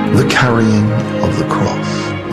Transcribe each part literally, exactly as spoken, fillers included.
the carrying of the cross.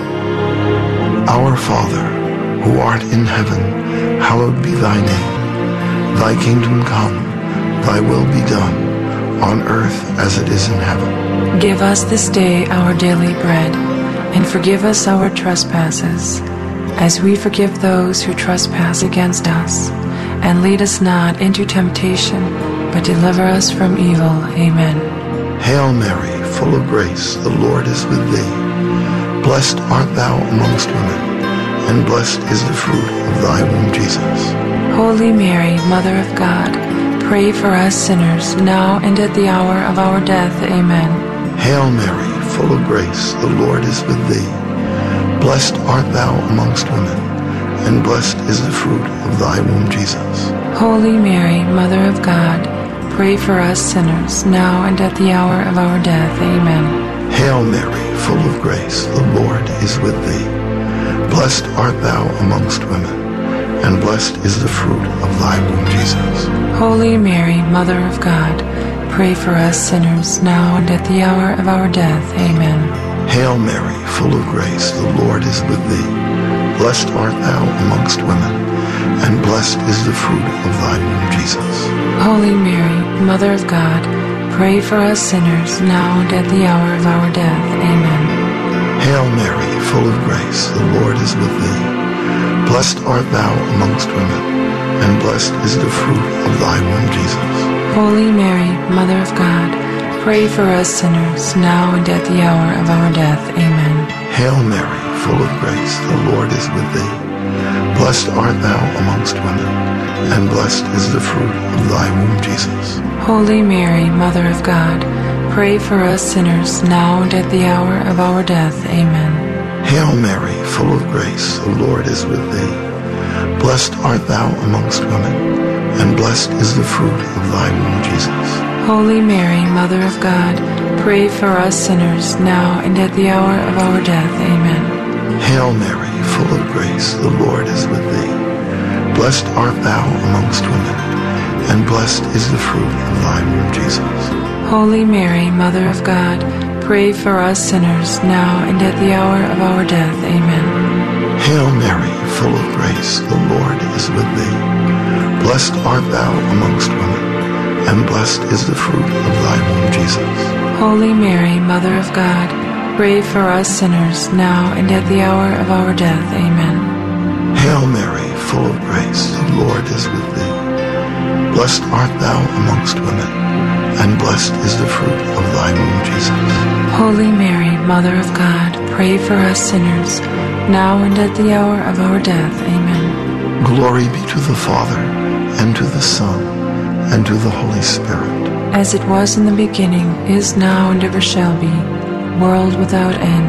Our Father, who art in heaven, hallowed be thy name. Thy kingdom come, thy will be done, on earth as it is in heaven. Give us this day our daily bread, and forgive us our trespasses, as we forgive those who trespass against us. And lead us not into temptation, but deliver us from evil. Amen. Hail Mary, full of grace, the Lord is with thee. Blessed art thou amongst women, and blessed is the fruit of thy womb, Jesus. Holy Mary, Mother of God, pray for us sinners, now and at the hour of our death. Amen. Hail Mary, full of grace, the Lord is with thee. Blessed art thou amongst women, and blessed is the fruit of thy womb, Jesus. Holy Mary, Mother of God, pray for us sinners, now and at the hour of our death. Amen. Hail Mary, full of grace, the Lord is with thee. Blessed art thou amongst women, and blessed is the fruit of thy womb, Jesus. Holy Mary, Mother of God, pray for us sinners, now and at the hour of our death. Amen. Hail Mary, full of grace, the Lord is with thee. Blessed art thou amongst women, and blessed is the fruit of thy womb, Jesus. Holy Mary, Mother of God, pray for us sinners, now and at the hour of our death. Amen. Hail Mary, full of grace, the Lord is with thee. Blessed art thou amongst women, and blessed is the fruit of thy womb, Jesus. Holy Mary, Mother of God, pray for us sinners, now and at the hour of our death. Amen. Hail Mary, full of grace, the Lord is with thee. Blessed art thou amongst women, and blessed is the fruit of thy womb, Jesus. Holy Mary, Mother of God, pray for us sinners, now and at the hour of our death. Amen. Hail Mary, full of grace, the Lord is with thee. Blessed art thou amongst women, and blessed is the fruit of thy womb, Jesus. Holy Mary, Mother of God, pray for us sinners, now and at the hour of our death. Amen. Hail Mary, full of grace, the Lord is with thee. Blessed art thou amongst women, and blessed is the fruit of thy womb, Jesus. Holy Mary, Mother of God, pray for us sinners, now and at the hour of our death. Amen. Hail Mary, full of grace, the Lord is with thee. Blessed art thou amongst women, and blessed is the fruit of thy womb, Jesus. Holy Mary, Mother of God, pray for us sinners, now and at the hour of our death. Amen. Hail Mary, full of grace, the Lord is with thee. Blessed art thou amongst women, and blessed is the fruit of thy womb, Jesus. Holy Mary, Mother of God, pray for us sinners, now and at the hour of our death. Amen. Glory be to the Father, and to the Son, and to the Holy Spirit. As it was in the beginning, is now, and ever shall be, world without end.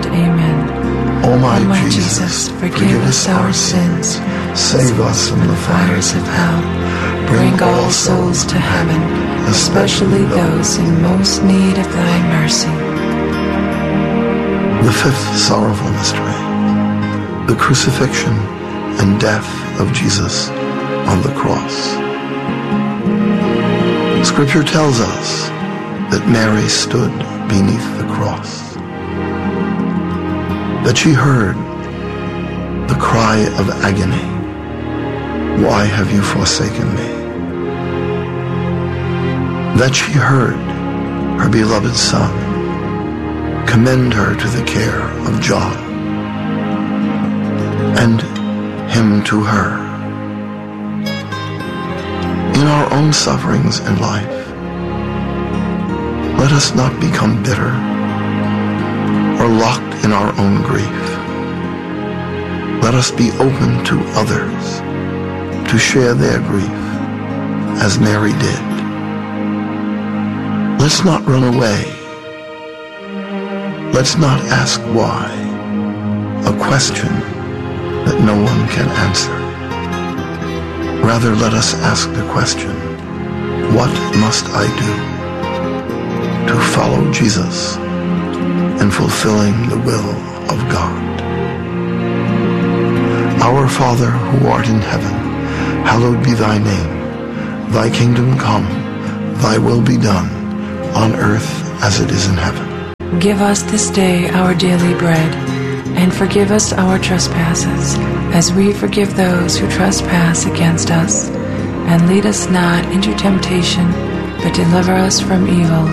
Amen. O my, O my Jesus, Jesus, forgive us our sins, save us from the fires of hell, bring all souls to heaven, especially those in most need of thy mercy. The fifth sorrowful mystery, the crucifixion and death of Jesus on the cross. Scripture tells us that Mary stood beneath the cross, that she heard the cry of agony, "Why have you forsaken me?" That she heard her beloved Son commend her to the care of John, and him to her. In our own sufferings in life, let us not become bitter or locked in our own grief. Let us be open to others to share their grief as Mary did. Let's not run away. Let's not ask why, a question that no one can answer. Rather, let us ask the question, what must I do to follow Jesus in fulfilling the will of God? Our Father, who art in heaven, hallowed be thy name. Thy kingdom come, thy will be done, on earth as it is in heaven. Give us this day our daily bread, and forgive us our trespasses, as we forgive those who trespass against us. And lead us not into temptation, but deliver us from evil.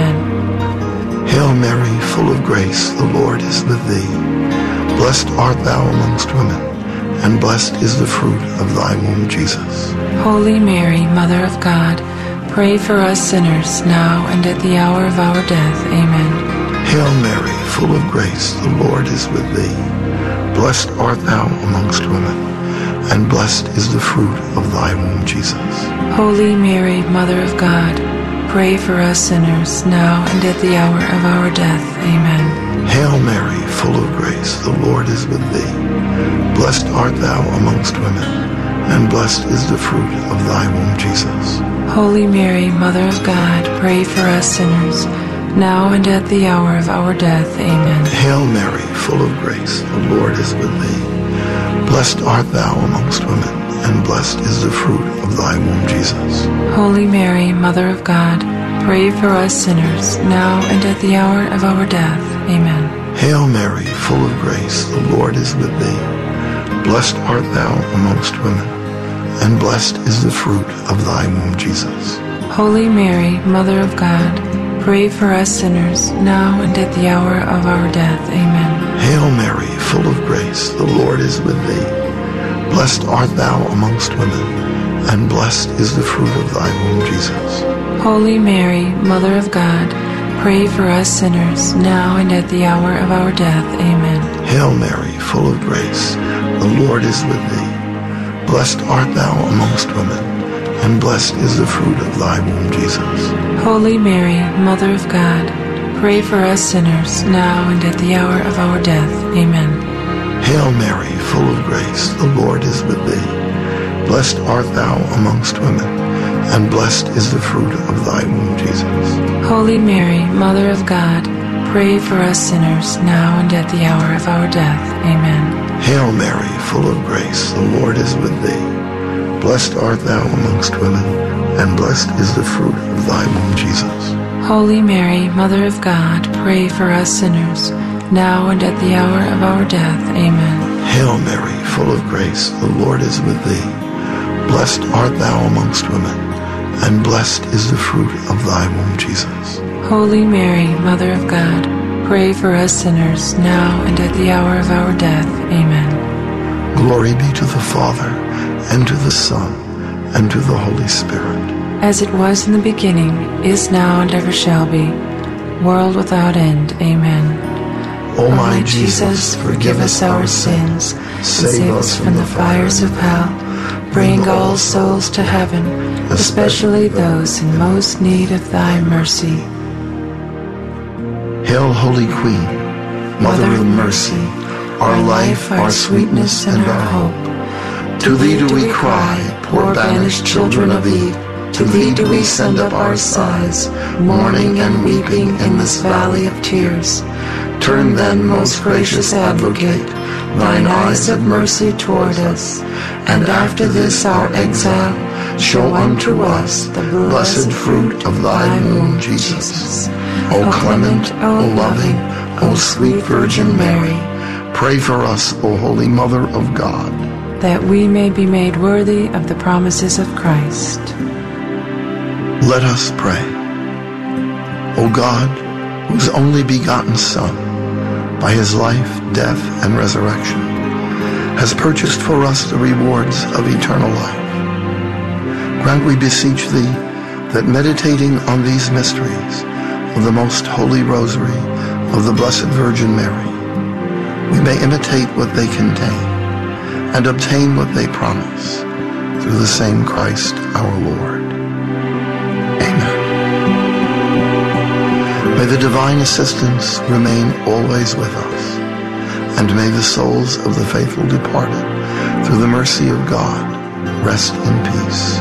Amen. Hail Mary, full of grace, the Lord is with thee. Blessed art thou amongst women, and blessed is the fruit of thy womb, Jesus. Holy Mary, Mother of God, pray for us sinners, now and at the hour of our death. Amen. Hail Mary, full of grace, the Lord is with thee. Blessed art thou amongst women, and blessed is the fruit of thy womb, Jesus. Holy Mary, Mother of God, pray for us sinners, now and at the hour of our death. Amen. Hail Mary, full of grace, the Lord is with thee. Blessed art thou amongst women, and blessed is the fruit of thy womb, Jesus. Holy Mary, Mother of God, pray for us sinners, now and at the hour of our death. Amen. Hail Mary, full of grace, the Lord is with thee. Blessed art thou amongst women, and blessed is the fruit of thy womb, Jesus. Holy Mary, Mother of God, pray for us sinners, now and at the hour of our death. Amen. Hail Mary, full of grace, the Lord is with thee. Blessed art thou amongst women, and blessed is the fruit of thy womb, Jesus. Holy Mary, Mother of God, pray for us sinners, now and at the hour of our death. Amen. Hail Mary, full of grace, the Lord is with thee. Blessed art thou amongst women, and blessed is the fruit of thy womb, Jesus. Holy Mary, Mother of God, pray for us sinners, now and at the hour of our death. Amen. Hail Mary, full of grace, the Lord is with thee. Blessed art thou amongst women, and blessed is the fruit of thy womb, Jesus. Holy Mary, Mother of God, pray for us sinners, now and at the hour of our death. Amen. Hail Mary, full of grace, the Lord is with thee. Blessed art thou amongst women, and blessed is the fruit of thy womb, Jesus. Holy Mary, Mother of God, pray for us sinners, now and at the hour of our death. Amen. Hail Mary, full of grace, the Lord is with thee. Blessed art thou amongst women, and blessed is the fruit of thy womb, Jesus. Holy Mary, Mother of God, pray for us sinners, now and at the hour of our death. Amen. Hail Mary, full of grace, the Lord is with thee. Blessed art thou amongst women, and blessed is the fruit of thy womb, Jesus. Holy Mary, Mother of God, pray for us sinners, now and at the hour of our death. Amen. Glory be to the Father, and to the Son, and to the Holy Spirit. As it was in the beginning, is now, and ever shall be, world without end. Amen. O my Jesus, forgive us our sins, save us from the fires of hell, bring all souls to heaven, especially those in most need of thy mercy. Hail, Holy Queen, Mother of mercy, our life, our sweetness, and our hope. To thee do we cry, poor banished children of Eve. To thee do we send up our sighs, mourning and weeping in this valley of tears. Turn then, most gracious Advocate, thine eyes of mercy toward us, and after this our exile, show unto us the blessed fruit of thy womb, Jesus. O clement, O loving, O sweet Virgin Mary, pray for us, O Holy Mother of God, that we may be made worthy of the promises of Christ. Let us pray. O God, whose only begotten Son, by his life, death, and resurrection, has purchased for us the rewards of eternal life, grant, we beseech thee, that meditating on these mysteries of the most holy rosary of the Blessed Virgin Mary, we may imitate what they contain and obtain what they promise, through the same Christ our Lord. Amen. May the divine assistance remain always with us, and may the souls of the faithful departed, through the mercy of God, rest in peace.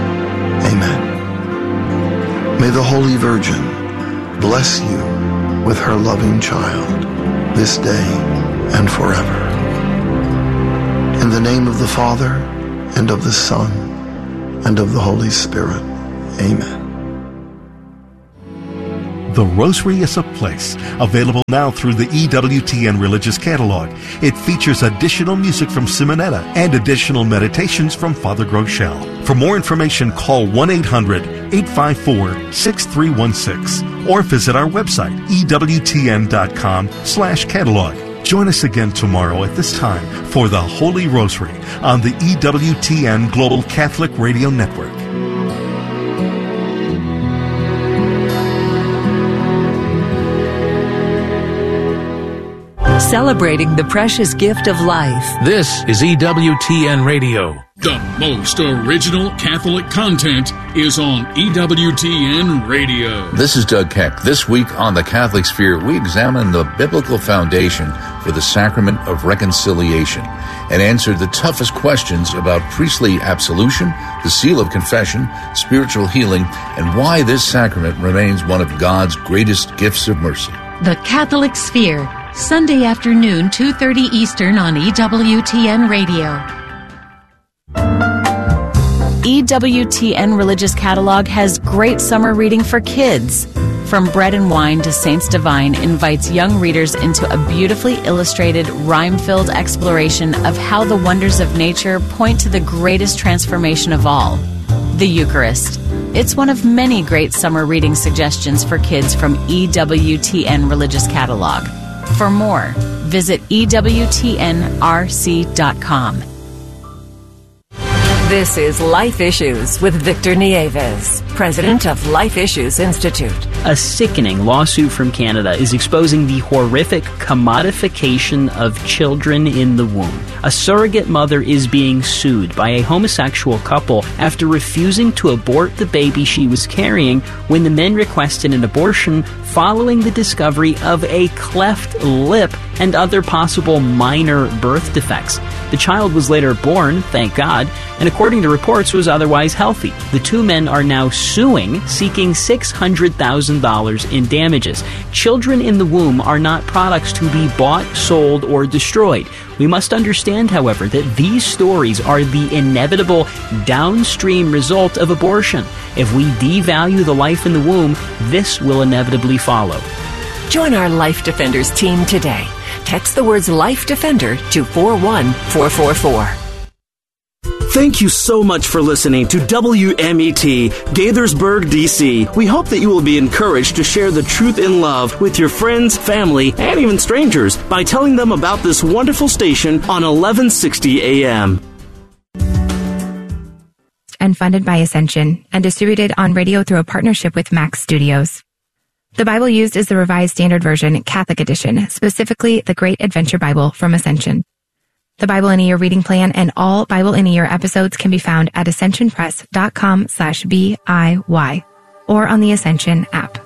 Amen. May the Holy Virgin bless you with her loving child, this day and forever. In the name of the Father, and of the Son, and of the Holy Spirit. Amen. The Rosary is a Place, available now through the E W T N Religious Catalog. It features additional music from Simonetta and additional meditations from Father Groeschel. For more information, call one eight hundred, eight five four, six three one six or visit our website, E W T N dot com slash catalog. Join us again tomorrow at this time for the Holy Rosary on the E W T N Global Catholic Radio Network. Celebrating the precious gift of life. This is E W T N Radio. The most original Catholic content is on E W T N Radio. This is Doug Keck. This week on The Catholic Sphere, we examine the biblical foundation for the sacrament of reconciliation and answer the toughest questions about priestly absolution, the seal of confession, spiritual healing, and why this sacrament remains one of God's greatest gifts of mercy. The Catholic Sphere, Sunday afternoon, two thirty Eastern on E W T N Radio. E W T N Religious Catalog has great summer reading for kids. From Bread and Wine to Saints Divine invites young readers into a beautifully illustrated, rhyme-filled exploration of how the wonders of nature point to the greatest transformation of all, the Eucharist. It's one of many great summer reading suggestions for kids from E W T N Religious Catalog. For more, visit E W T N R C dot com. This is Life Issues with Victor Nieves, president of Life Issues Institute. A sickening lawsuit from Canada is exposing the horrific commodification of children in the womb. A surrogate mother is being sued by a homosexual couple after refusing to abort the baby she was carrying when the men requested an abortion following the discovery of a cleft lip and other possible minor birth defects. The child was later born, thank God, and according to reports was otherwise healthy. The two men are now suing, seeking six hundred thousand dollars in damages. Children in the womb are not products to be bought, sold, or destroyed. We must understand, however, that these stories are the inevitable downstream result of abortion. If we devalue the life in the womb, this will inevitably follow. Join our Life Defenders team today. Text the words Life Defender to four one four four four. Thank you so much for listening to W M E T, Gaithersburg, D C. We hope that you will be encouraged to share the truth in love with your friends, family, and even strangers by telling them about this wonderful station on eleven sixty A M. And funded by Ascension and distributed on radio through a partnership with Max Studios. The Bible used is the Revised Standard Version, Catholic Edition, specifically the Great Adventure Bible from Ascension. The Bible in a Year reading plan and all Bible in a Year episodes can be found at ascensionpress.com slash B-I-Y or on the Ascension app.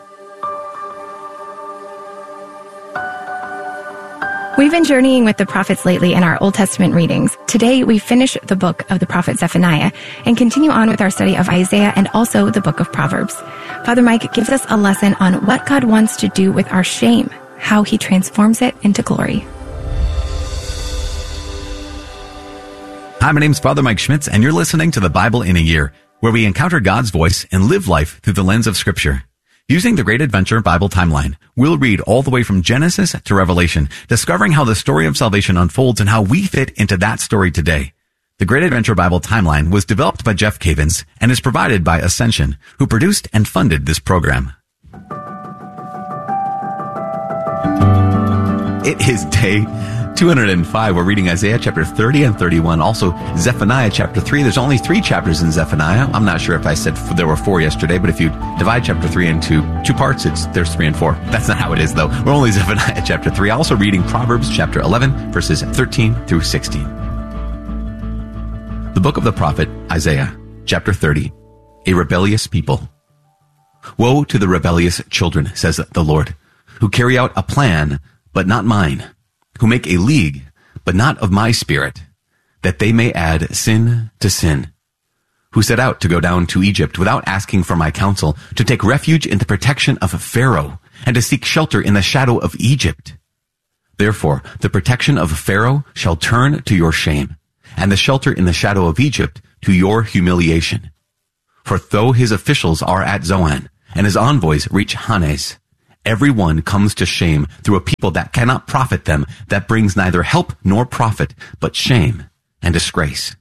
We've been journeying with the prophets lately in our Old Testament readings. Today, we finish the book of the prophet Zephaniah and continue on with our study of Isaiah and also the book of Proverbs. Father Mike gives us a lesson on what God wants to do with our shame, how he transforms it into glory. Hi, my name's Father Mike Schmitz, and you're listening to the Bible in a Year, where we encounter God's voice and live life through the lens of Scripture. Using the Great Adventure Bible Timeline, we'll read all the way from Genesis to Revelation, discovering how the story of salvation unfolds and how we fit into that story today. The Great Adventure Bible Timeline was developed by Jeff Cavins and is provided by Ascension, who produced and funded this program. It is day two hundred five. We're reading Isaiah chapter thirty and thirty-one. Also, Zephaniah chapter three. There's only three chapters in Zephaniah. I'm not sure if I said there were four yesterday, but if you divide chapter three into two parts, it's there's three and four. That's not how it is, though. We're only Zephaniah chapter three. Also reading Proverbs chapter eleven, verses thirteen through sixteen. The book of the prophet Isaiah, chapter thirty. A rebellious people. Woe to the rebellious children, says the Lord, who carry out a plan, but not mine, who make a league, but not of my spirit, that they may add sin to sin, who set out to go down to Egypt without asking for my counsel, to take refuge in the protection of Pharaoh, and to seek shelter in the shadow of Egypt. Therefore, the protection of Pharaoh shall turn to your shame, and the shelter in the shadow of Egypt to your humiliation. For though his officials are at Zoan, and his envoys reach Hanes, every one comes to shame through a people that cannot profit them, that brings neither help nor profit, but shame and disgrace.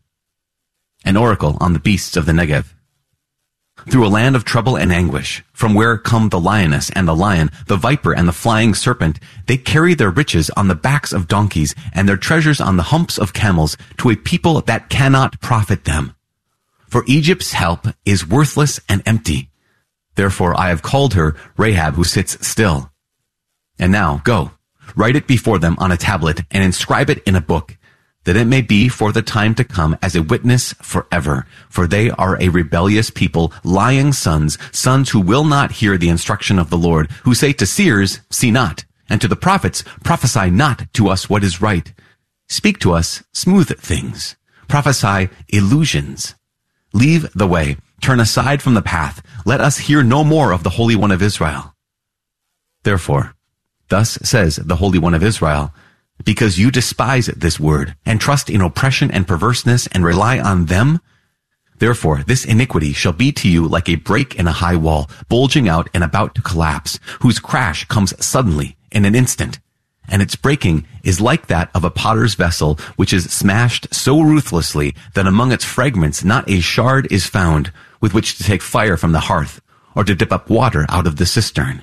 An oracle on the beasts of the Negev. Through a land of trouble and anguish, from where come the lioness and the lion, the viper and the flying serpent, they carry their riches on the backs of donkeys and their treasures on the humps of camels to a people that cannot profit them. For Egypt's help is worthless and empty. Therefore I have called her Rahab, who sits still. And now go, write it before them on a tablet and inscribe it in a book, that it may be for the time to come as a witness forever. For they are a rebellious people, lying sons, sons who will not hear the instruction of the Lord, who say to seers, see not, and to the prophets, prophesy not to us what is right. Speak to us smooth things. Prophesy illusions. Leave the way, turn aside from the path. Let us hear no more of the Holy One of Israel. Therefore, thus says the Holy One of Israel, because you despise this word, and trust in oppression and perverseness, and rely on them, therefore this iniquity shall be to you like a break in a high wall, bulging out and about to collapse, whose crash comes suddenly in an instant. And its breaking is like that of a potter's vessel, which is smashed so ruthlessly that among its fragments not a shard is found with which to take fire from the hearth, or to dip up water out of the cistern.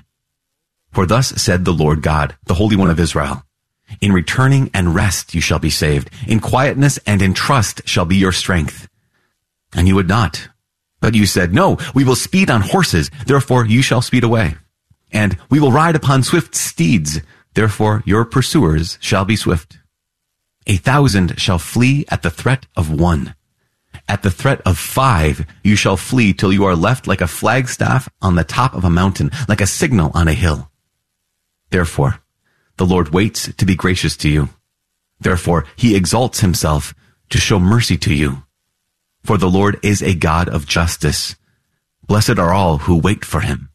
For thus said the Lord God, the Holy One of Israel, in returning and rest you shall be saved. In quietness and in trust shall be your strength. And you would not. But you said, no, we will speed on horses, therefore you shall speed away. And we will ride upon swift steeds, therefore your pursuers shall be swift. A thousand shall flee at the threat of one. At the threat of five you shall flee till you are left like a flagstaff on the top of a mountain, like a signal on a hill. Therefore, the Lord waits to be gracious to you. Therefore, he exalts himself to show mercy to you. For the Lord is a God of justice. Blessed are all who wait for him.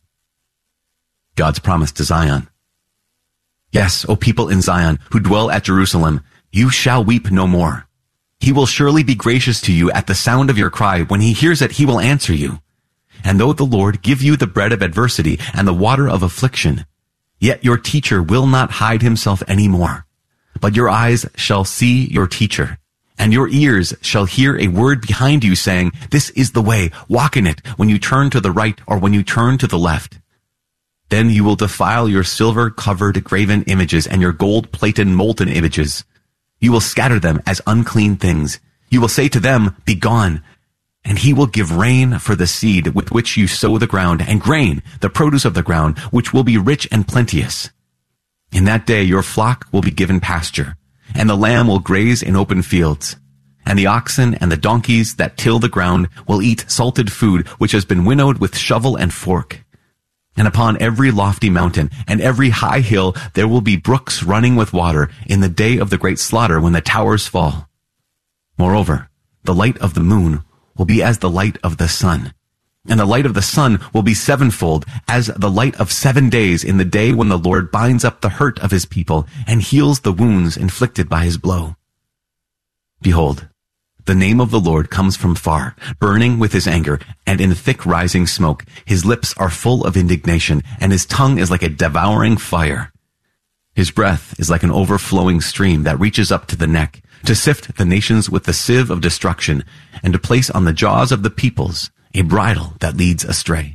God's promise to Zion. Yes, O people in Zion, who dwell at Jerusalem, you shall weep no more. He will surely be gracious to you at the sound of your cry. When he hears it, he will answer you. And though the Lord give you the bread of adversity and the water of affliction, yet your teacher will not hide himself any more, but your eyes shall see your teacher, and your ears shall hear a word behind you saying, this is the way, walk in it, when you turn to the right or when you turn to the left. Then you will defile your silver-covered graven images and your gold-plated molten images. You will scatter them as unclean things. You will say to them, be gone. And he will give rain for the seed with which you sow the ground, and grain, the produce of the ground, which will be rich and plenteous. In that day your flock will be given pasture, and the lamb will graze in open fields. And the oxen and the donkeys that till the ground will eat salted food, which has been winnowed with shovel and fork. And upon every lofty mountain and every high hill there will be brooks running with water in the day of the great slaughter when the towers fall. Moreover, the light of the moon will be as the light of the sun, and the light of the sun will be sevenfold as the light of seven days in the day when the Lord binds up the hurt of his people and heals the wounds inflicted by his blow. Behold, the name of the Lord comes from far, burning with his anger, and in thick rising smoke. His lips are full of indignation, and his tongue is like a devouring fire. His breath is like an overflowing stream that reaches up to the neck, to sift the nations with the sieve of destruction, and to place on the jaws of the peoples a bridle that leads astray.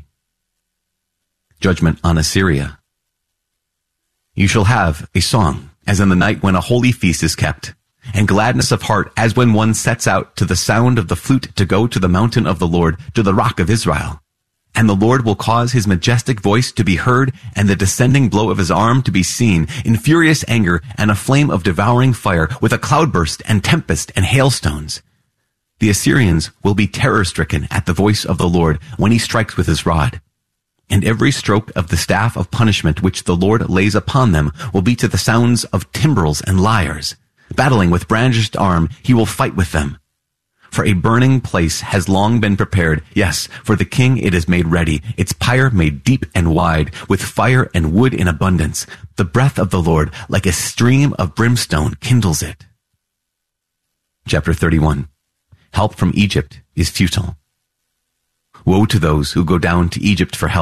Judgment on Assyria. You shall have a song, as in the night when a holy feast is kept, and gladness of heart as when one sets out to the sound of the flute to go to the mountain of the Lord, to the rock of Israel. And the Lord will cause his majestic voice to be heard, and the descending blow of his arm to be seen, in furious anger and a flame of devouring fire, with a cloudburst and tempest and hailstones. The Assyrians will be terror-stricken at the voice of the Lord when he strikes with his rod. And every stroke of the staff of punishment which the Lord lays upon them will be to the sounds of timbrels and lyres. Battling with brandished arm, he will fight with them. For a burning place has long been prepared. Yes, for the king it is made ready, its pyre made deep and wide, with fire and wood in abundance. The breath of the Lord, like a stream of brimstone, kindles it. Chapter thirty-one. Help from Egypt is futile. Woe to those who go down to Egypt for help,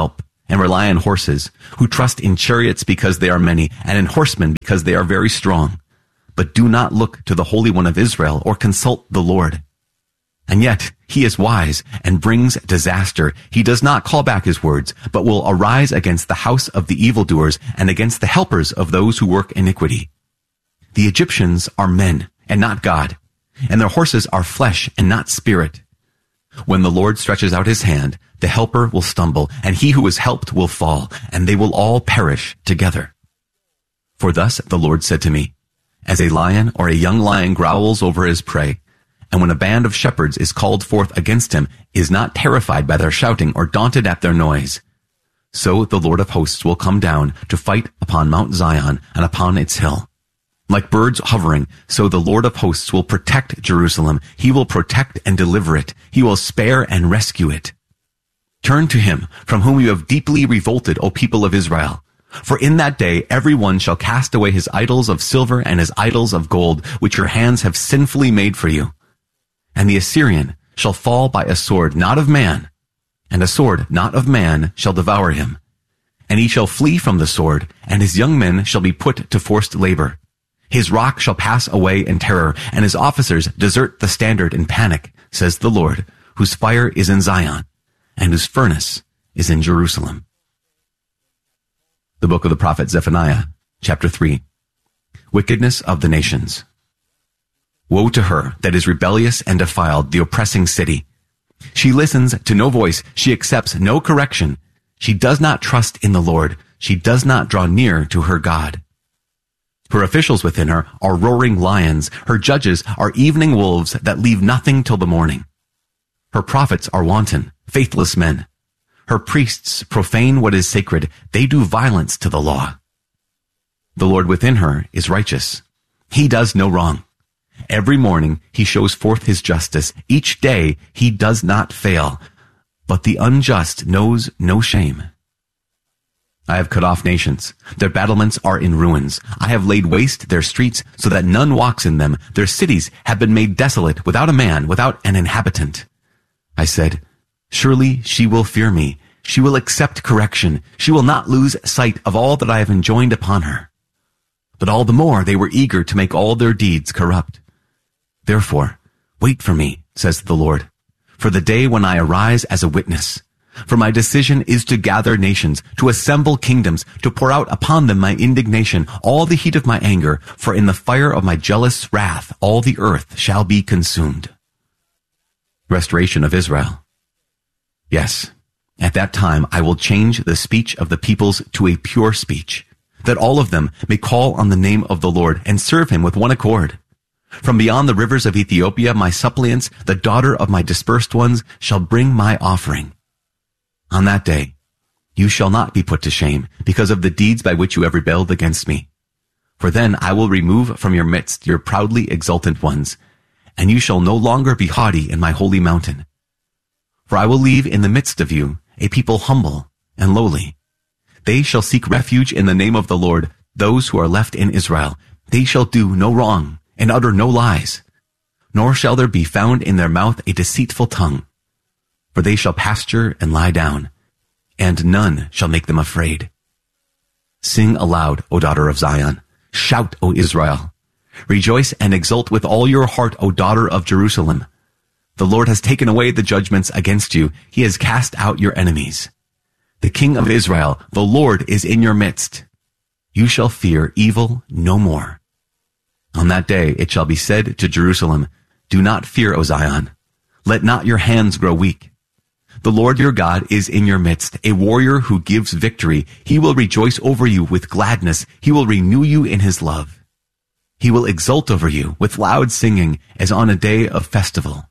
and rely on horses, who trust in chariots because they are many, and in horsemen because they are very strong, but do not look to the Holy One of Israel or consult the Lord. And yet he is wise and brings disaster. He does not call back his words, but will arise against the house of the evildoers and against the helpers of those who work iniquity. The Egyptians are men and not God, and their horses are flesh and not spirit. When the Lord stretches out his hand, the helper will stumble, and he who is helped will fall, and they will all perish together. For thus the Lord said to me, as a lion or a young lion growls over his prey, and when a band of shepherds is called forth against him, is not terrified by their shouting or daunted at their noise, so the Lord of hosts will come down to fight upon Mount Zion and upon its hill. Like birds hovering, so the Lord of hosts will protect Jerusalem. He will protect and deliver it. He will spare and rescue it. Turn to him, from whom you have deeply revolted, O people of Israel. For in that day every one shall cast away his idols of silver and his idols of gold, which your hands have sinfully made for you. And the Assyrian shall fall by a sword not of man, and a sword not of man shall devour him. And he shall flee from the sword, and his young men shall be put to forced labor. His rock shall pass away in terror, and his officers desert the standard in panic, says the Lord, whose fire is in Zion, and whose furnace is in Jerusalem. The book of the prophet Zephaniah, chapter three. Wickedness of the nations. Woe to her that is rebellious and defiled, the oppressing city. She listens to no voice. She accepts no correction. She does not trust in the Lord. She does not draw near to her God. Her officials within her are roaring lions. Her judges are evening wolves that leave nothing till the morning. Her prophets are wanton, faithless men. Her priests profane what is sacred. They do violence to the law. The Lord within her is righteous. He does no wrong. Every morning he shows forth his justice. Each day he does not fail. But the unjust knows no shame. I have cut off nations. Their battlements are in ruins. I have laid waste their streets so that none walks in them. Their cities have been made desolate, without a man, without an inhabitant. I said, surely she will fear me. She will accept correction. She will not lose sight of all that I have enjoined upon her. But all the more they were eager to make all their deeds corrupt. Therefore, wait for me, says the Lord, for the day when I arise as a witness. For my decision is to gather nations, to assemble kingdoms, to pour out upon them my indignation, all the heat of my anger, for in the fire of my jealous wrath all the earth shall be consumed. Restoration of Israel. Yes, at that time I will change the speech of the peoples to a pure speech, that all of them may call on the name of the Lord and serve him with one accord. From beyond the rivers of Ethiopia, my suppliants, the daughter of my dispersed ones, shall bring my offering. On that day, you shall not be put to shame because of the deeds by which you have rebelled against me. For then I will remove from your midst your proudly exultant ones, and you shall no longer be haughty in my holy mountain. For I will leave in the midst of you a people humble and lowly. They shall seek refuge in the name of the Lord, those who are left in Israel. They shall do no wrong and utter no lies, nor shall there be found in their mouth a deceitful tongue. For they shall pasture and lie down, and none shall make them afraid. Sing aloud, O daughter of Zion. Shout, O Israel. Rejoice and exult with all your heart, O daughter of Jerusalem. The Lord has taken away the judgments against you. He has cast out your enemies. The King of Israel, the Lord, is in your midst. You shall fear evil no more. On that day it shall be said to Jerusalem, do not fear, O Zion. Let not your hands grow weak. The Lord your God is in your midst, a warrior who gives victory. He will rejoice over you with gladness. He will renew you in his love. He will exult over you with loud singing as on a day of festival.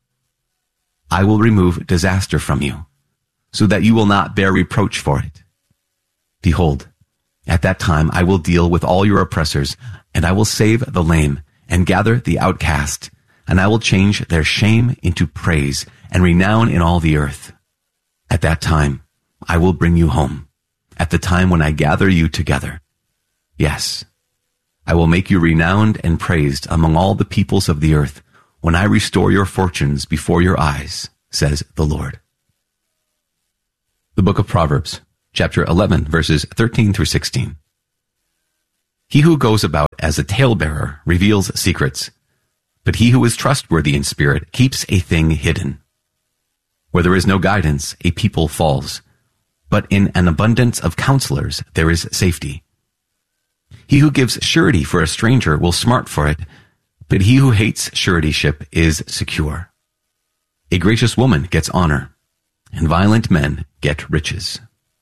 I will remove disaster from you, so that you will not bear reproach for it. Behold, at that time I will deal with all your oppressors, and I will save the lame and gather the outcast, and I will change their shame into praise and renown in all the earth. At that time, I will bring you home, at the time when I gather you together. Yes, I will make you renowned and praised among all the peoples of the earth, when I restore your fortunes before your eyes, says the Lord. The book of Proverbs, chapter eleven, verses thirteen through sixteen. He who goes about as a talebearer reveals secrets, but he who is trustworthy in spirit keeps a thing hidden. Where there is no guidance, a people falls, but in an abundance of counselors there is safety. He who gives surety for a stranger will smart for it, but he who hates suretyship is secure. A gracious woman gets honor, and violent men get riches.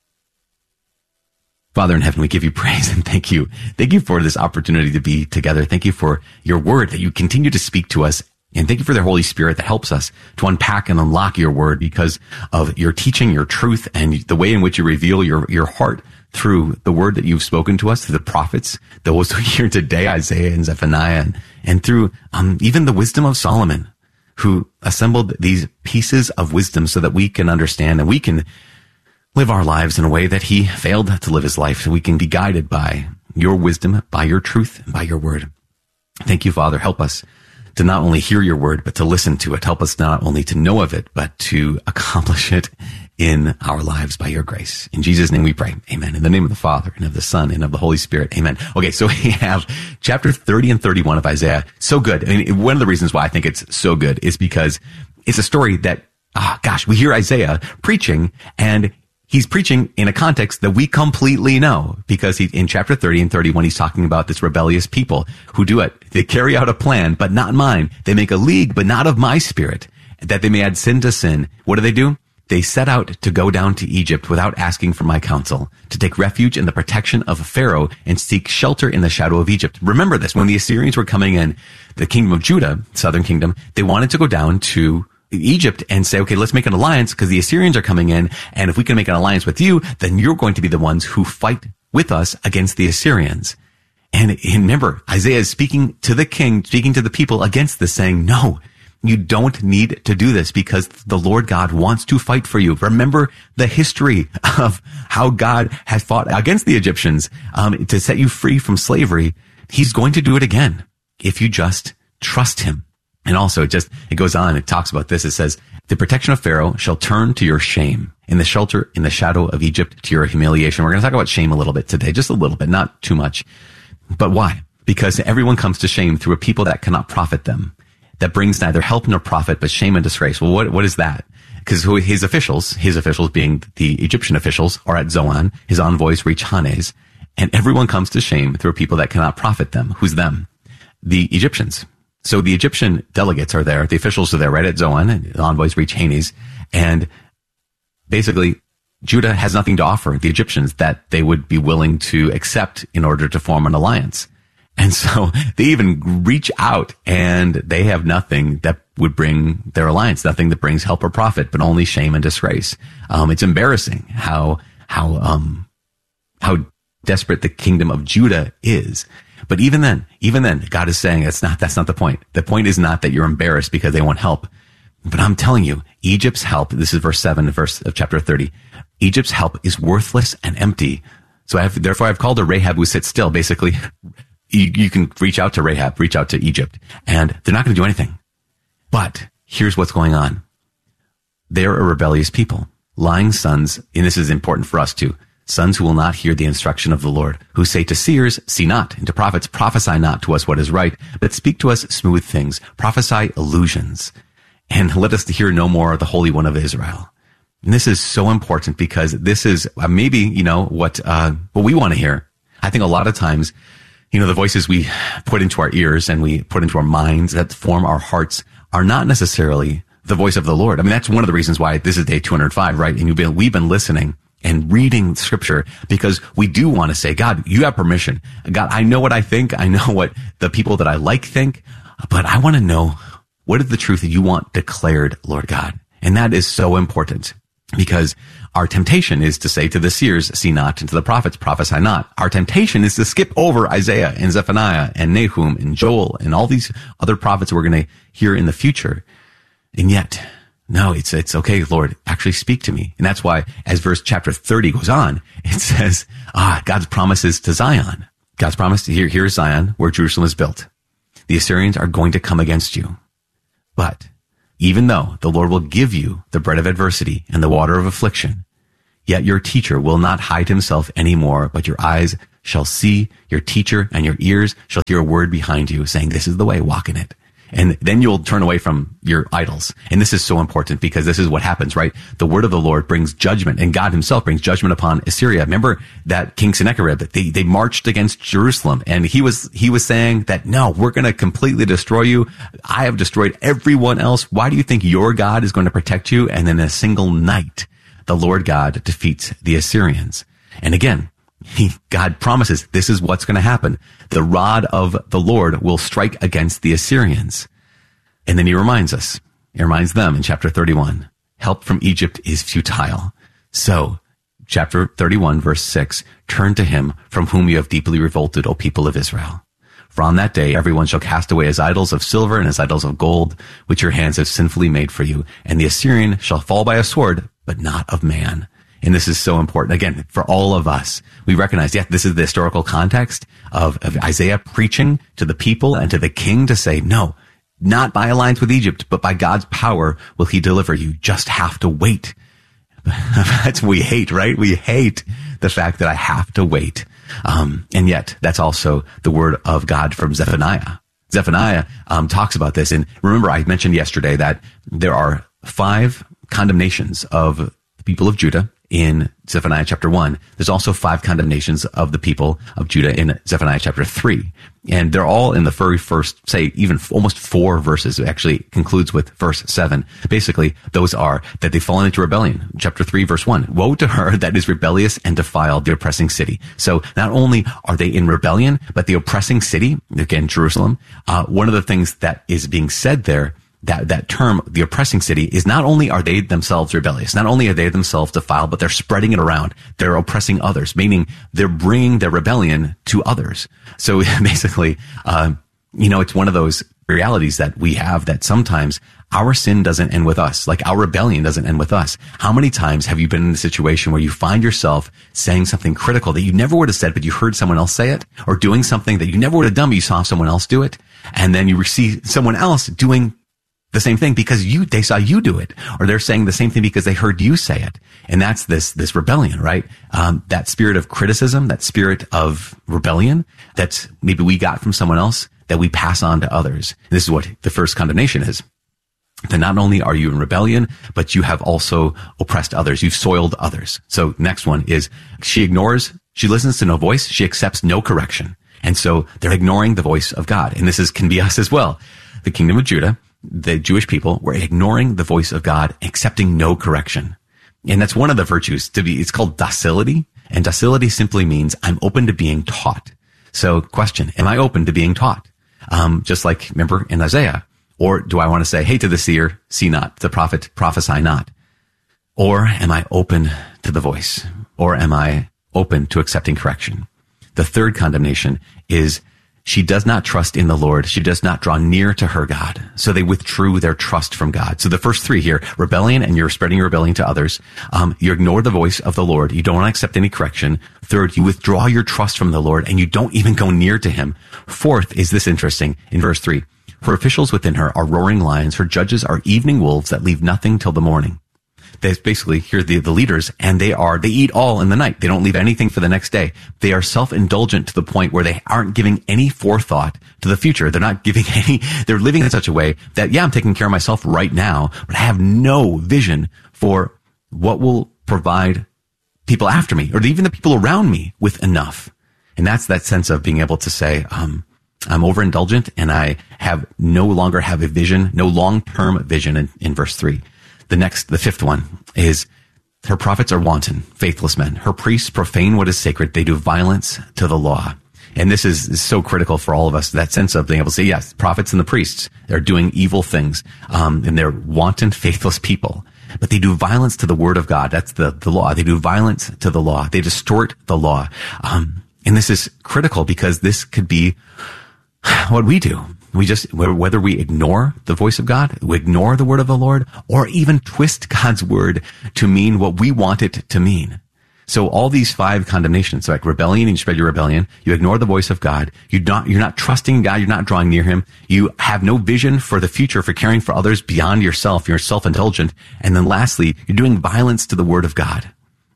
Father in heaven, we give you praise and thank you. Thank you for this opportunity to be together. Thank you for your word that you continue to speak to us. And thank you for the Holy Spirit that helps us to unpack and unlock your word because of your teaching, your truth, and the way in which you reveal your, your heart through the word that you've spoken to us, through the prophets, those who hear today, Isaiah and Zephaniah, and, and through um, even the wisdom of Solomon, who assembled these pieces of wisdom so that we can understand and we can live our lives in a way that he failed to live his life, so we can be guided by your wisdom, by your truth, and by your word. Thank you, Father. Help us to not only hear your word, but to listen to it. Help us not only to know of it, but to accomplish it in our lives by your grace. In Jesus' name we pray. Amen. In the name of the Father, and of the Son, and of the Holy Spirit. Amen. Okay, so we have chapter thirty and thirty-one of Isaiah. So good. I mean, one of the reasons why I think it's so good is because it's a story that, ah, gosh, we hear Isaiah preaching, and he's preaching in a context that we completely know, because he, in chapter thirty and thirty-one, he's talking about this rebellious people who do it. They carry out a plan, but not mine. They make a league, but not of my spirit, that they may add sin to sin. What do they do? They set out to go down to Egypt without asking for my counsel, to take refuge in the protection of Pharaoh and seek shelter in the shadow of Egypt. Remember this, when the Assyrians were coming in, the kingdom of Judah, southern kingdom, they wanted to go down to Egypt and say, okay, let's make an alliance because the Assyrians are coming in. And if we can make an alliance with you, then you're going to be the ones who fight with us against the Assyrians. And, and remember, Isaiah is speaking to the king, speaking to the people against this, saying, no, you don't need to do this because the Lord God wants to fight for you. Remember the history of how God has fought against the Egyptians um, to set you free from slavery. He's going to do it again if you just trust him. And also, it just, it goes on, it talks about this. It says, the protection of Pharaoh shall turn to your shame, in the shelter, in the shadow of Egypt, to your humiliation. We're going to talk about shame a little bit today, just a little bit, not too much. But why? Because everyone comes to shame through a people that cannot profit them, that brings neither help nor profit, but shame and disgrace. Well, what, what is that? Because his officials, his officials being the Egyptian officials, are at Zoan. His envoys reach Hanes, and everyone comes to shame through a people that cannot profit them. Who's them? The Egyptians. So the Egyptian delegates are there. The officials are there right at Zoan, and the envoys reach Hanes. And basically, Judah has nothing to offer the Egyptians that they would be willing to accept in order to form an alliance. And so they even reach out, and they have nothing that would bring their alliance, nothing that brings help or profit, but only shame and disgrace. Um, it's embarrassing how, how, um, how desperate the kingdom of Judah is. But even then, even then, God is saying that's not, that's not the point. The point is not that you're embarrassed because they won't help. But I'm telling you, Egypt's help, this is verse seven, verse of chapter thirty. Egypt's help is worthless and empty. So I have, therefore I've called a Rahab who sits still. Basically, you, you can reach out to Rahab, reach out to Egypt, and they're not going to do anything. But here's what's going on. They're a rebellious people, lying sons, and this is important for us too. Sons who will not hear the instruction of the Lord, who say to seers, see not, and to prophets, prophesy not to us what is right, but speak to us smooth things, prophesy illusions, and let us hear no more of the Holy One of Israel. And this is so important because this is uh, maybe, you know, what, uh, what we want to hear. I think a lot of times, you know, the voices we put into our ears and we put into our minds that form our hearts are not necessarily the voice of the Lord. I mean, that's one of the reasons why this is day two hundred five, right? And you've been, we've been listening and reading scripture because we do want to say, God, you have permission. God, I know what I think. I know what the people that I like think, but I want to know what is the truth that you want declared, Lord God. And that is so important because our temptation is to say to the seers, see not, and to the prophets, prophesy not. Our temptation is to skip over Isaiah and Zephaniah and Nahum and Joel and all these other prophets we're going to hear in the future. And yet, no, it's, it's okay, Lord, actually speak to me. And that's why as verse chapter thirty goes on, it says, ah, God's promises to Zion. God's promise to here, here's Zion where Jerusalem is built. The Assyrians are going to come against you. But even though the Lord will give you the bread of adversity and the water of affliction, Yet your teacher will not hide himself any more, but your eyes shall see your teacher and your ears shall hear a word behind you saying, this is the way, walk in it. And then you'll turn away from your idols. And this is so important because this is what happens, right? The word of the Lord brings judgment, and God himself brings judgment upon Assyria. Remember that King Sennacherib, that they, they marched against Jerusalem, and he was, he was saying that, no, we're going to completely destroy you. I have destroyed everyone else. Why do you think your God is going to protect you? And in a single night, the Lord God defeats the Assyrians. And again, He, God promises this is what's going to happen. The rod of the Lord will strike against the Assyrians. And then he reminds us, he reminds them in chapter thirty-one, help from Egypt is futile. So, chapter thirty-one, verse six, turn to him from whom you have deeply revolted, O people of Israel. For on that day, everyone shall cast away his idols of silver and his idols of gold, which your hands have sinfully made for you. And the Assyrian shall fall by a sword, but not of man. And this is so important. Again, for all of us, we recognize, yeah, this is the historical context of, of Isaiah preaching to the people and to the king to say, no, not by alliance with Egypt, but by God's power will he deliver you. Just have to wait. That's what we hate, right? We hate the fact that I have to wait. Um, and yet that's also the word of God from Zephaniah. Zephaniah, um, talks about this. And remember, I mentioned yesterday that there are five condemnations of the people of Judah in Zephaniah chapter one. There's also five condemnations of the people of Judah in Zephaniah chapter three. And they're all in the very first, say, even almost four verses. It actually concludes with verse seven. Basically, those are that they've fallen into rebellion. Chapter three, verse one. Woe to her that is rebellious and defiled, the oppressing city. So not only are they in rebellion, but the oppressing city, again, Jerusalem, uh, one of the things that is being said there, that, that term, the oppressing city, is not only are they themselves rebellious, not only are they themselves defiled, but they're spreading it around. They're oppressing others, meaning they're bringing their rebellion to others. So basically, uh, you know, it's one of those realities that we have that sometimes our sin doesn't end with us. Like our rebellion doesn't end with us. How many times have you been in a situation where you find yourself saying something critical that you never would have said, but you heard someone else say it, or doing something that you never would have done, but you saw someone else do it, and then you see someone else doing the same thing because you, they saw you do it, or they're saying the same thing because they heard you say it. And that's this, this rebellion, right? Um, that spirit of criticism, that spirit of rebellion that maybe we got from someone else that we pass on to others. And this is what the first condemnation is. That not only are you in rebellion, but you have also oppressed others. You've soiled others. So next one is she ignores, she listens to no voice. She accepts no correction. And so they're ignoring the voice of God. And this is, can be us as well. The kingdom of Judah, the Jewish people, were ignoring the voice of God, accepting no correction. And that's one of the virtues to be, it's called docility. And docility simply means I'm open to being taught. So question, am I open to being taught? Um, just like, remember in Isaiah, or do I want to say, hey, to the seer, see not, the prophet, prophesy not? Or am I open to the voice? Or am I open to accepting correction? The third condemnation is she does not trust in the Lord. She does not draw near to her God. So they withdrew their trust from God. So the first three here, rebellion, and you're spreading your rebellion to others. Um, you ignore the voice of the Lord. You don't want to accept any correction. Third, you withdraw your trust from the Lord and you don't even go near to him. Fourth is this interesting in verse three. Her officials within her are roaring lions. Her judges are evening wolves that leave nothing till the morning. They basically, here the, the leaders, and they are, they eat all in the night. They don't leave anything for the next day. They are self-indulgent to the point where they aren't giving any forethought to the future. They're not giving any, they're living in such a way that, yeah, I'm taking care of myself right now, but I have no vision for what will provide people after me, or even the people around me, with enough. And that's that sense of being able to say, um, I'm overindulgent and I have no longer have a vision, no long-term vision in, in verse three. The next, the fifth one is her prophets are wanton, faithless men. Her priests profane what is sacred. They do violence to the law. And this is, is so critical for all of us, that sense of being able to say, yes, prophets and the priests, they're doing evil things, um, and they're wanton, faithless people. But they do violence to the word of God. That's the, the law. They do violence to the law. They distort the law. Um, and this is critical because this could be what we do. We just, whether we ignore the voice of God, we ignore the word of the Lord, or even twist God's word to mean what we want it to mean. So all these five condemnations, like rebellion, you spread your rebellion, you ignore the voice of God, you're not, you're not trusting God, you're not drawing near him, you have no vision for the future, for caring for others beyond yourself, you're self-indulgent, and then lastly, you're doing violence to the word of God.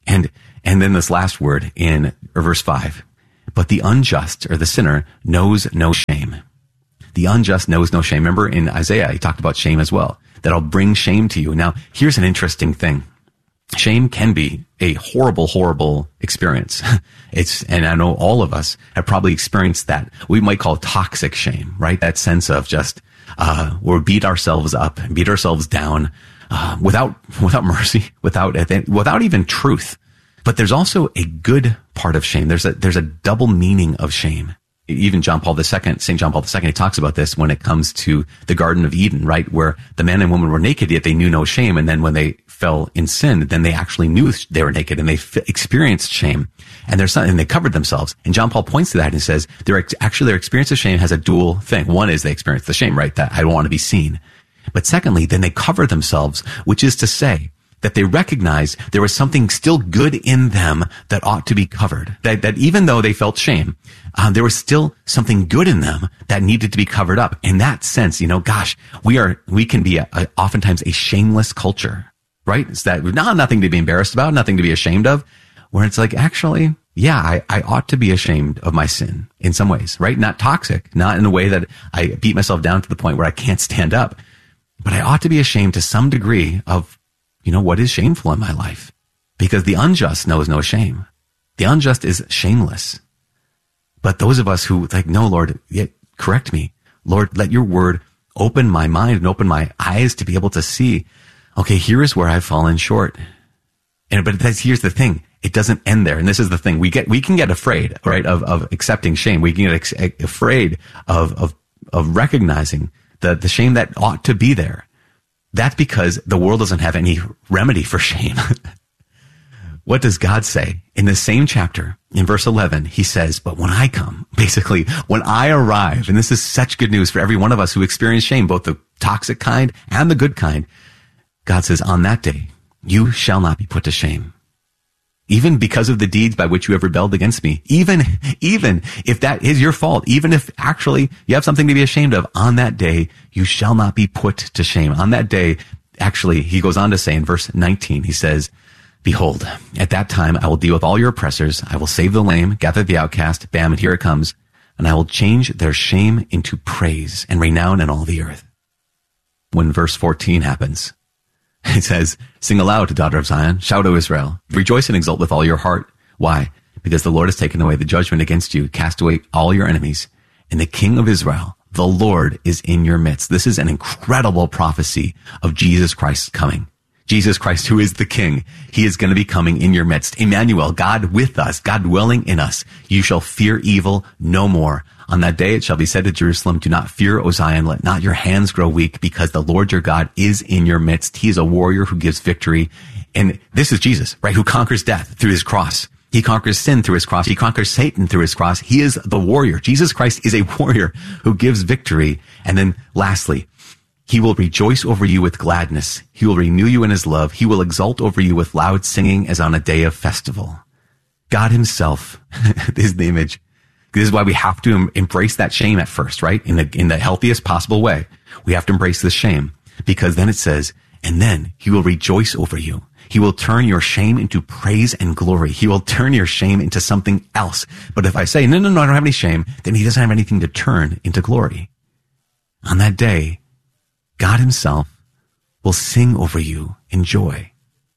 And, and then this last word in verse five, but the unjust or the sinner knows no shame. The unjust knows no shame. Remember in Isaiah, he talked about shame as well, that I'll bring shame to you. Now, here's an interesting thing. Shame can be a horrible, horrible experience. It's, and I know all of us have probably experienced that. We might call toxic shame, right? That sense of just, uh, we'll beat ourselves up, beat ourselves down, uh, without, without mercy, without, without even truth. But there's also a good part of shame. There's a, there's a double meaning of shame. Even John Paul the Second, Saint John Paul the Second, he talks about this when it comes to the Garden of Eden, right? Where the man and woman were naked, yet they knew no shame. And then when they fell in sin, then they actually knew they were naked and they f- experienced shame. And there's something, and they covered themselves. And John Paul points to that and says, their ex- actually their experience of shame has a dual thing. One is they experience the shame, right? That I don't want to be seen. But secondly, then they cover themselves, which is to say, that they recognized there was something still good in them that ought to be covered. That, that even though they felt shame, um, there was still something good in them that needed to be covered up. In that sense, you know, gosh, we are, we can be a, a, oftentimes a shameless culture, right? It's that not nothing to be embarrassed about, nothing to be ashamed of, where it's like, actually, yeah, I, I ought to be ashamed of my sin in some ways, right? Not toxic, not in a way that I beat myself down to the point where I can't stand up, but I ought to be ashamed to some degree of, you know, what is shameful in my life? Because the unjust knows no shame. The unjust is shameless. But those of us who like, no, Lord, yet correct me. Lord, let your word open my mind and open my eyes to be able to see, okay, here is where I've fallen short. And, but that's, here's the thing. It doesn't end there. And this is the thing. We get, we can get afraid, right, of, of accepting shame. We can get ex- afraid of, of, of recognizing the, the shame that ought to be there. That's because the world doesn't have any remedy for shame. What does God say? In the same chapter, in verse eleven, he says, but when I come, basically, when I arrive, and this is such good news for every one of us who experience shame, both the toxic kind and the good kind, God says, on that day, you shall not be put to shame. Even because of the deeds by which you have rebelled against me, even, even if that is your fault, even if actually you have something to be ashamed of, on that day, you shall not be put to shame. On that day, actually, he goes on to say in verse nineteen, he says, behold, at that time, I will deal with all your oppressors. I will save the lame, gather the outcast. Bam, and here it comes. And I will change their shame into praise and renown in all the earth. When verse fourteen happens, it says, sing aloud, daughter of Zion, shout, O Israel, rejoice and exult with all your heart. Why? Because the Lord has taken away the judgment against you, cast away all your enemies, and the King of Israel, the Lord, is in your midst. This is an incredible prophecy of Jesus Christ coming. Jesus Christ, who is the King, he is going to be coming in your midst. Emmanuel, God with us, God dwelling in us. You shall fear evil no more. On that day it shall be said to Jerusalem, do not fear, O Zion, let not your hands grow weak, because the Lord your God is in your midst. He is a warrior who gives victory. And this is Jesus, right? Who conquers death through his cross. He conquers sin through his cross. He conquers Satan through his cross. He is the warrior. Jesus Christ is a warrior who gives victory. And then lastly, he will rejoice over you with gladness. He will renew you in his love. He will exult over you with loud singing as on a day of festival. God himself is the image. This is why we have to embrace that shame at first, right? In the, in the healthiest possible way. We have to embrace this shame, because then it says, and then he will rejoice over you. He will turn your shame into praise and glory. He will turn your shame into something else. But if I say, no, no, no, I don't have any shame, then he doesn't have anything to turn into glory. On that day, God himself will sing over you in joy.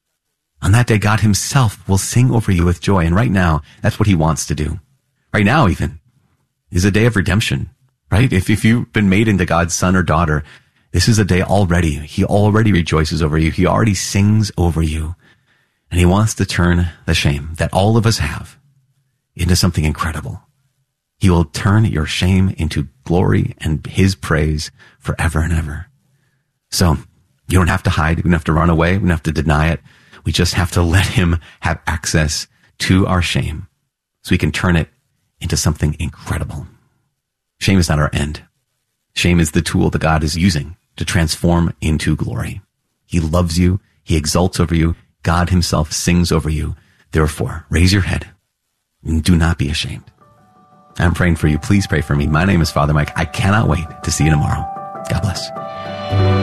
On that day, God himself will sing over you with joy. And right now, that's what he wants to do. Right now, even, is a day of redemption, right? If, if you've been made into God's son or daughter, this is a day already. He already rejoices over you. He already sings over you. And he wants to turn the shame that all of us have into something incredible. He will turn your shame into glory and his praise forever and ever. So you don't have to hide. We don't have to run away. We don't have to deny it. We just have to let him have access to our shame so we can turn it into something incredible. Shame is not our end. Shame is the tool that God is using to transform into glory. He loves you. He exults over you. God himself sings over you. Therefore, raise your head and do not be ashamed. I'm praying for you. Please pray for me. My name is Father Mike. I cannot wait to see you tomorrow. God bless.